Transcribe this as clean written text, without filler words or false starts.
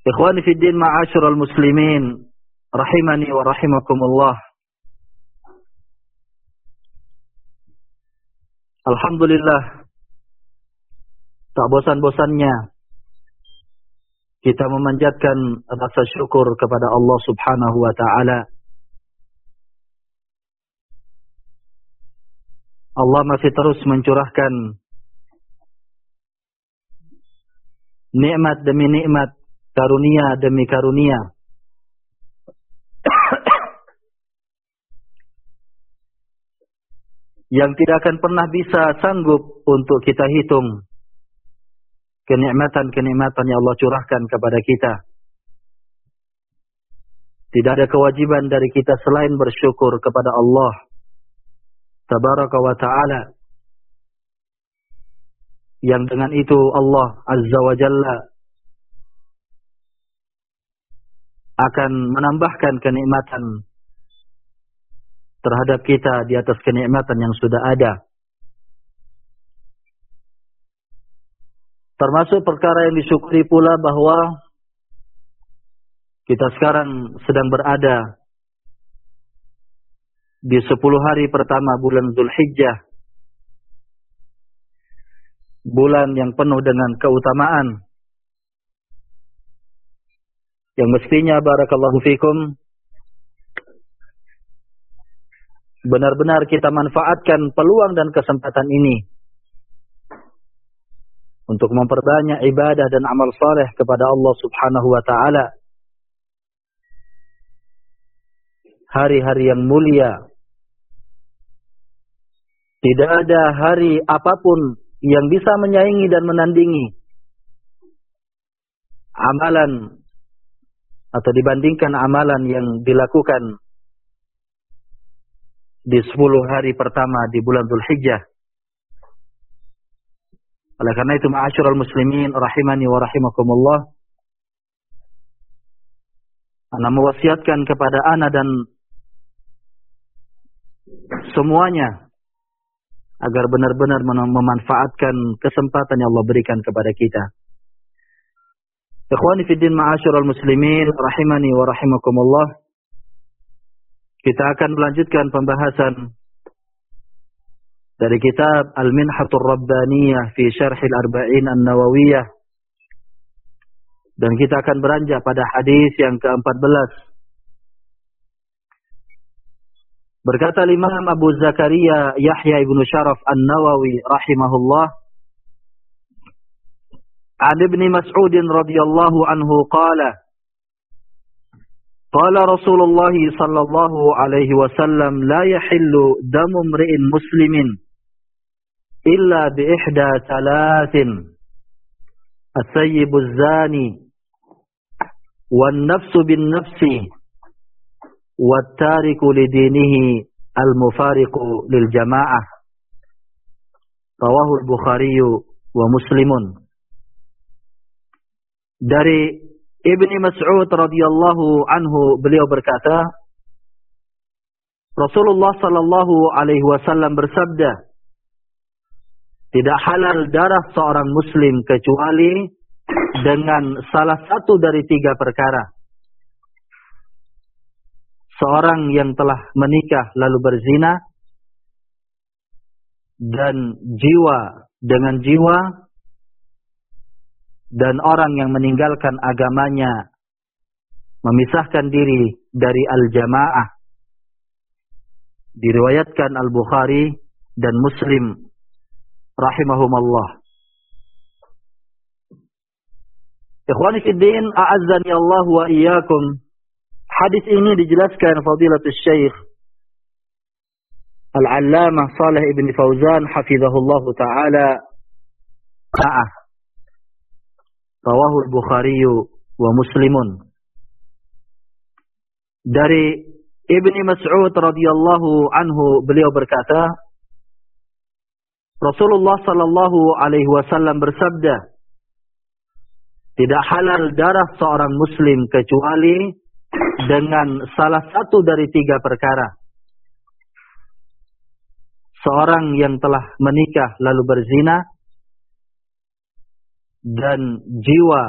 Ikhwani fi din, ma'asyiral muslimin, rahimani wa rahimakumullah. Alhamdulillah, tak bosan-bosannya kita memanjatkan rasa syukur kepada Allah Subhanahu wa taala. Allah masih terus mencurahkan nikmat demi nikmat, karunia demi karunia. Yang tidak akan pernah bisa sanggup untuk kita hitung kenikmatan-kenikmatan yang Allah curahkan kepada kita. Tidak ada kewajiban dari kita selain bersyukur kepada Allah Tabaraka wa ta'ala, yang dengan itu Allah Azza wa Jalla akan menambahkan kenikmatan terhadap kita di atas kenikmatan yang sudah ada. Termasuk perkara yang disyukuri pula bahwa kita sekarang sedang berada di 10 hari pertama bulan Zulhijjah, bulan yang penuh dengan keutamaan, yang mestinya barakallahu fikum benar-benar kita manfaatkan peluang dan kesempatan ini untuk memperbanyak ibadah dan amal saleh kepada Allah Subhanahu wa taala. Hari-hari yang mulia. Tidak ada hari apapun yang bisa menyaingi dan menandingi amalan atau dibandingkan amalan yang dilakukan di 10 hari pertama di bulan Dzulhijjah. Oleh karena itu, ma'asyiral muslimin rahimani wa rahimakumullah, ana mewasiatkan kepada ana dan semuanya agar benar-benar memanfaatkan kesempatan yang Allah berikan kepada kita. Ikhwani fi din, ma'asyiral muslimin rahimani wa rahimakumullah, kita akan melanjutkan pembahasan dari kitab Al-Minhatur Rabbaniyah fi Syarh Al-Arba'in An-Nawawiyah, dan kita akan beranjak pada hadis yang ke-14. Berkata Imam Abu Zakaria Yahya ibnu Syaraf An-Nawawi rahimahullah, an Ibn Mas'ud radhiyallahu anhu qala, qala Rasulullah sallallahu alaihi wasallam, la yahillu damu imri'in muslimin illa bi ihda thalathin, as-sayyibu az-zani wan nafsu bin nafsi wattariku lidinihi al-mufariqu lil jamaah. Rawahu al-Bukhari wa Muslimun. Dari Ibni Mas'ud radhiyallahu anhu, beliau berkata, Rasulullah sallallahu alaihi wasallam bersabda, tidak halal darah seorang muslim kecuali dengan salah satu dari 3 perkara. Seorang yang telah menikah lalu berzina, dan jiwa dengan jiwa, dan orang yang meninggalkan agamanya, memisahkan diri dari al-jamaah. Diriwayatkan Al-Bukhari dan Muslim rahimahumallah. Ikhwani fi din, a'azzani Allah wa iyyakum. Hadis ini dijelaskan Fadilatul Syekh Al-Allamah Shalih ibn Fauzan hafizahullah ta'ala. Rawahu al-Bukhari wa Muslimun. Dari Ibni Mas'ud radhiyallahu anhu, beliau berkata, Rasulullah sallallahu alaihi wasallam bersabda, tidak halal darah seorang muslim kecuali dengan salah satu dari 3 perkara. Seorang yang telah menikah lalu berzina, dan jiwa